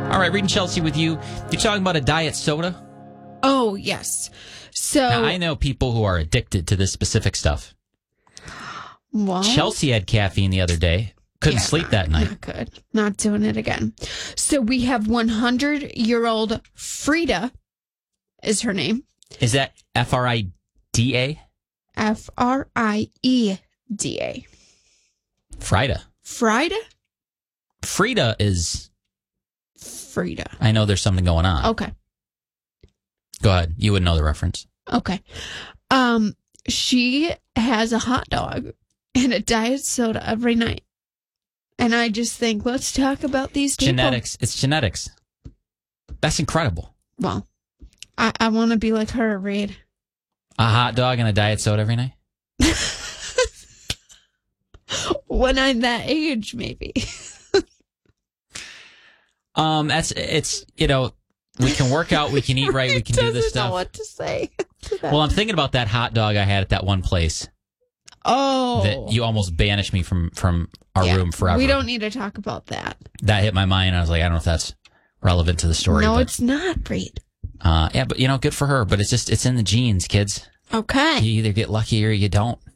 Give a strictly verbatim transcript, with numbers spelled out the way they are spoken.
All right, reading Chelsea with you. You're talking about a diet soda? Oh, yes. So Now, I know people who are addicted to this specific stuff. Well, Chelsea had caffeine the other day. Couldn't yeah, sleep that night. Not good. Not doing it again. So we have one hundred year old Frida is her name. Is that F R I D A? F R I E D A. Frida. Frida? Frida is... Frida. I know there's something going on. Okay. Go ahead. You would know the reference. Okay. Um, she has a hot dog and a diet soda every night. And I just think, let's talk about these people. Genetics. It's genetics. That's incredible. Well, I, I want to be like her, Reed. A hot dog and a diet soda every night? When I'm that age, maybe. um, that's it's you know we can work out, we can eat right, we can do this Doesn't stuff. know what to say. to that. Well, I'm thinking about that hot dog I had at that one place. Oh, That you almost banished me from from our yeah, room forever. We don't need to talk about that. That hit my mind. I was like, I don't know if that's relevant to the story. No, but, it's not, Reed. Uh, yeah, but you know, good for her. But it's just it's in the genes, kids. Okay. You either get lucky or you don't.